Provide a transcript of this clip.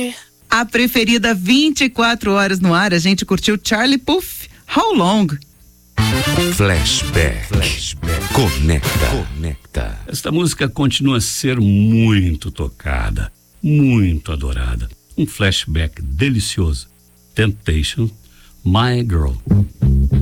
A preferida 24 horas no ar, a gente curtiu Charlie Puth, How Long? Flashback. Conecta. Esta música continua a ser muito tocada, muito adorada. Um flashback delicioso. Temptation, My Girl.